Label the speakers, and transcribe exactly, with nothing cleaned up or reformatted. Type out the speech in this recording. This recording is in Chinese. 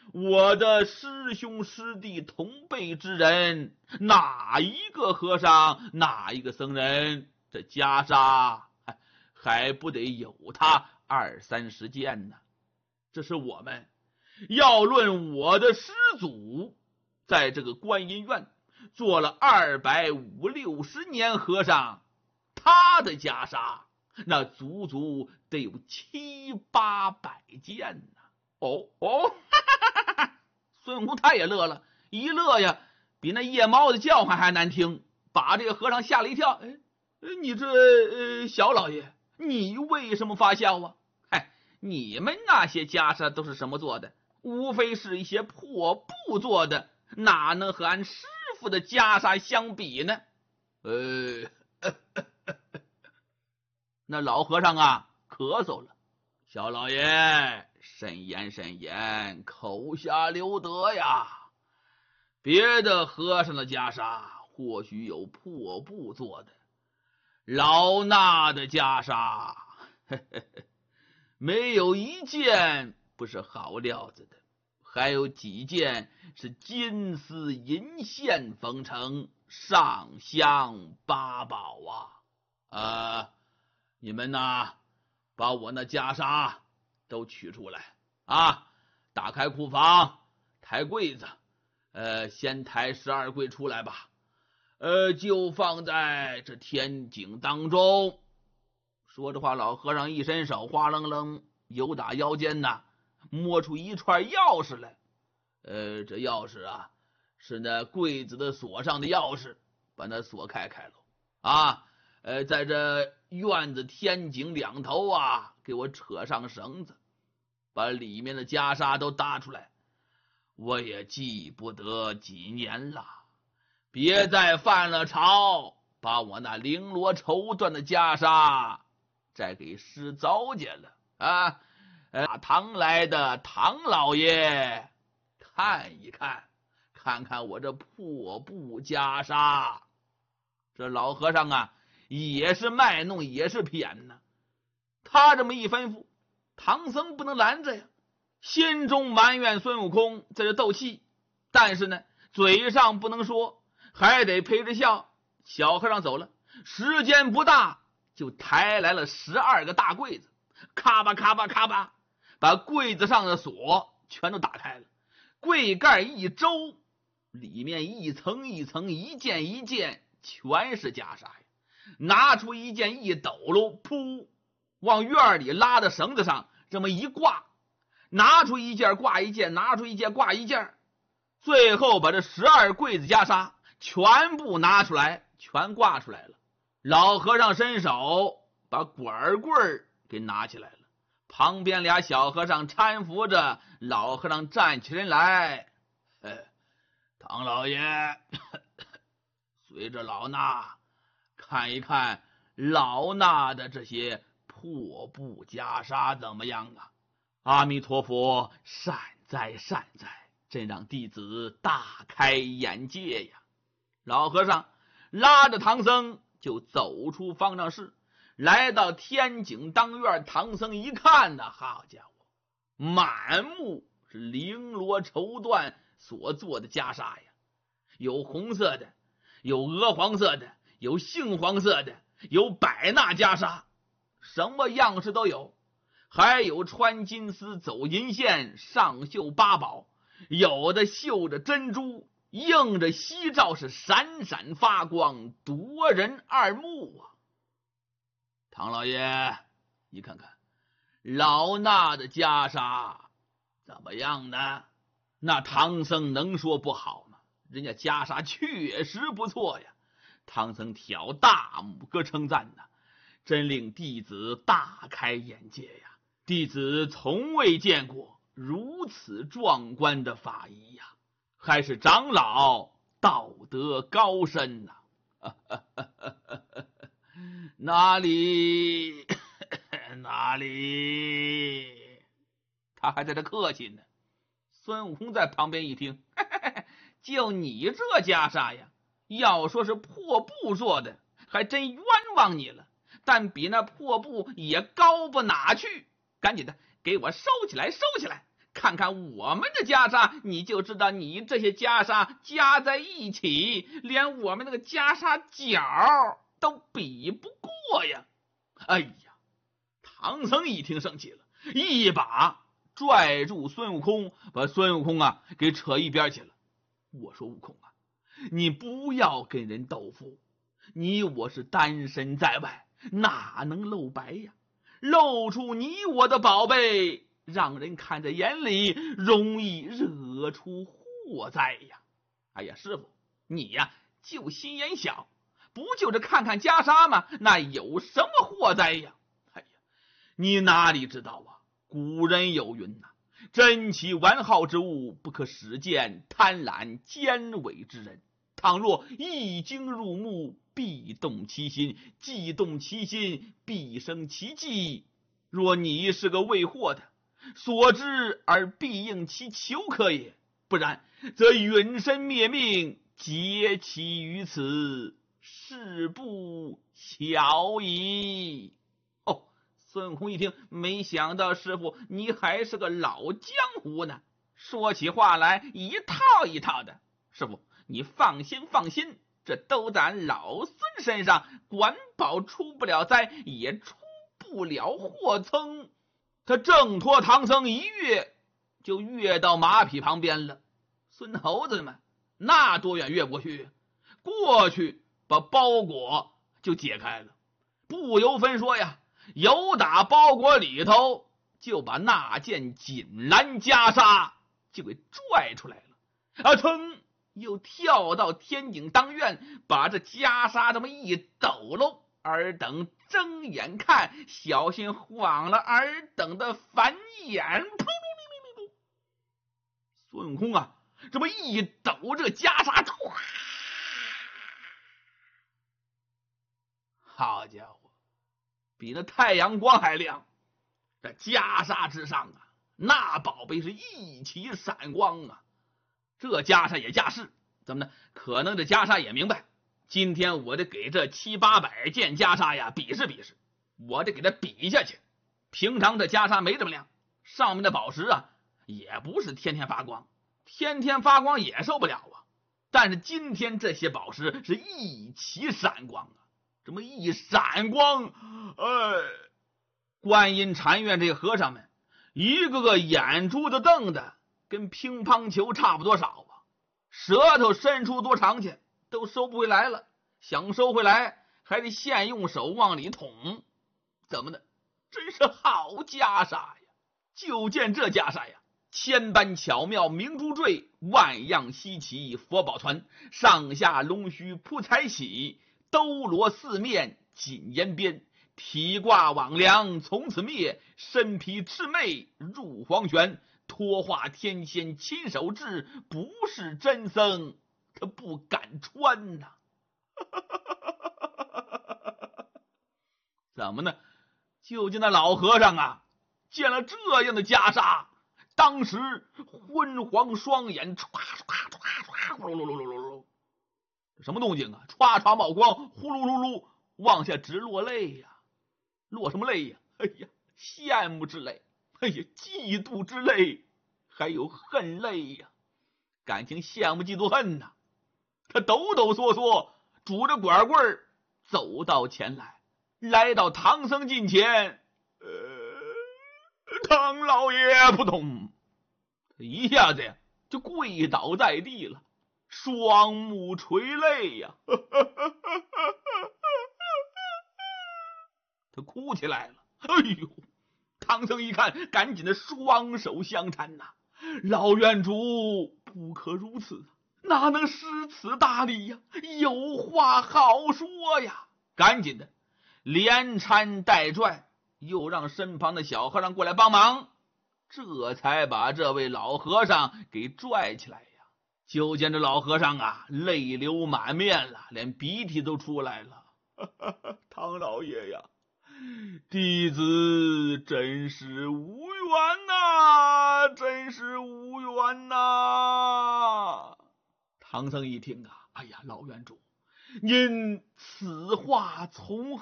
Speaker 1: 我的师兄师弟同辈之人，哪一个和尚，哪一个僧人，这袈裟还不得有他二三十件呢？这是我们要论我的师祖，在这个观音院做了二百五六十年和尚，他的袈裟那足足得有七八百件呢。哦哦，哈哈哈！孙悟空他也乐了，一乐呀，比那夜猫的叫唤还难听，把这个和尚吓了一跳。哎，你这呃小老爷，你为什么发笑啊？嗨，你们那些袈裟都是什么做的？无非是一些破布做的，哪能和俺师傅的袈裟相比呢？呃，那老和尚啊，咳嗽了。小老爷，慎言慎言，口下留德呀。别的和尚的袈裟或许有破布做的，老衲的袈裟呵呵没有一件不是好料子的，还有几件是金丝银线缝成，上香八宝啊！啊，你们呐，把我那袈裟都取出来啊！打开库房，抬柜子，呃，先抬十二柜出来吧，呃，就放在这天井当中。说着话，老和尚一伸手，哗楞楞，由打腰间呐摸出一串钥匙来。呃，这钥匙啊，是那柜子的锁上的钥匙，把那锁开开了啊。呃，在这院子天井两头啊，给我扯上绳子，把里面的袈裟都搭出来。我也记不得几年了，别再犯了朝，把我那绫罗绸缎的袈裟再给失糟践了啊！呃，唐来的唐老爷，看一看，看看我这破布袈裟。这老和尚啊，也是卖弄，也是骗呢。他这么一吩咐，唐僧不能拦着呀，心中埋怨孙悟空在这斗气，但是呢，嘴上不能说，还得陪着笑。小和尚走了，时间不大，就抬来了十二个大柜子，咔吧咔吧咔吧，把柜子上的锁全都打开了。柜盖一周，里面一层一层，一件一件，全是袈裟呀。拿出一件一抖搂，噗，往院里拉的绳子上这么一挂，拿出一件挂一件，拿出一件挂一件，最后把这十二柜子袈裟全部拿出来，全挂出来了。老和尚伸手把管棍给拿起来了，旁边俩小和尚搀扶着老和尚站起身来。哎，唐老爷，随着老衲看一看老衲的这些破布袈裟怎么样啊？阿弥陀佛，善哉善哉，真让弟子大开眼界呀！老和尚拉着唐僧就走出方丈室，来到天井当院。唐僧一看呢，好家伙，满目是绫罗绸缎所做的袈裟呀，有红色的，有鹅黄色的，有杏黄色的，有百纳袈裟，什么样式都有。还有穿金丝走银线，上绣八宝，有的绣着珍珠，映着夕照，是闪闪发光，夺人二目啊！唐老爷，你看看老衲的袈裟怎么样呢？那唐僧能说不好吗？人家袈裟确实不错呀。唐僧挑大拇哥称赞呐，真令弟子大开眼界呀！弟子从未见过如此壮观的法仪呀，还是长老道德高深呐、啊！哪里哪里？他还在这客气呢。孙悟空在旁边一听，就你这袈裟呀，要说是破布做的，还真冤枉你了，但比那破布也高不哪去。赶紧的给我收起来，收起来， 看看我们的袈裟，你就知道你这些袈裟加在一起，连我们那个袈裟角都比不过呀！哎呀，唐僧一听生气了，一把拽住孙悟空，把孙悟空啊给扯一边去了。我说悟空啊，你不要跟人斗富，你我是单身在外，哪能露白呀？露出你我的宝贝，让人看在眼里，容易惹出祸灾呀！哎呀，师傅，你呀就心眼小，不就是看看袈裟吗？那有什么祸灾呀？哎呀，你哪里知道啊？古人有云呐、啊，珍奇玩好之物，不可使见贪婪奸伪之人。倘若一经入目，必动其心，既动其心，必生其计。若你是个为祸的，所知而必应其求可也，不然则陨身灭命，皆其于此，事不小矣。哦，孙悟空一听，没想到师傅你还是个老江湖呢，说起话来一套一套的。师傅你放心放心，这都咱老孙身上，管保出不了灾，也出不了祸蹭。他挣脱唐僧一跃，就跃到马匹旁边了。孙猴子们那多远跃不过去，过去把包裹就解开了，不由分说呀，由打包裹里头就把那件锦蓝袈裟就给拽出来了。啊噌，又跳到天井当院，把这袈裟这么一抖搂，尔等睁眼看，小心晃了尔等的反眼。孙悟空啊这么一抖，这个袈裟唰，好家伙，比那太阳光还亮。这袈裟之上啊，那宝贝是一起闪光啊。这袈裟也架势，怎么呢？可能这袈裟也明白，今天我得给这七八百件袈裟呀比试比试，我得给它比下去。平常这袈裟没这么亮，上面的宝石啊也不是天天发光，天天发光也受不了啊。但是今天这些宝石是一起闪光啊，这么一闪光，呃，观音禅院这个和尚们一个个眼珠子瞪的跟乒乓球差不多少啊，舌头伸出多长去都收不回来了，想收回来还得现用手往里捅。怎么的？真是好袈裟呀！就见这袈裟呀，千般巧妙明珠坠，万样稀奇佛宝传，上下龙须铺彩喜，兜罗四面锦沿边，体挂网梁从此灭，身披魑魅入黄泉，托化天仙亲手制，不是真僧他不敢穿呐、啊、怎么呢？就见那老和尚啊见了这样的袈裟，当时昏黄双眼唰唰唰唰呼噜噜噜噜噜，什么动静啊？唰唰冒光，呼噜噜噜往下直落泪呀、啊！落什么泪呀、啊？哎呀，羡慕之泪，哎呀，嫉妒之泪，还有恨泪呀、啊！感情羡慕嫉妒恨呐、啊！他抖抖嗦嗦拄着拐棍走到前来，来到唐僧近前，呃，唐老爷扑通，一下子呀就跪倒在地了，双目垂泪呀、啊，他哭起来了。哎呦，唐僧一看，赶紧的双手相搀呐、啊，老院主不可如此，哪能失此大礼呀？有话好说呀！赶紧的连搀带拽，又让身旁的小和尚过来帮忙，这才把这位老和尚给拽起来呀。就见这老和尚啊泪流满面了，连鼻涕都出来了。唐老爷呀，弟子真是无缘呐，真是无缘呐。唐僧一听啊，哎呀，老院主，您此话从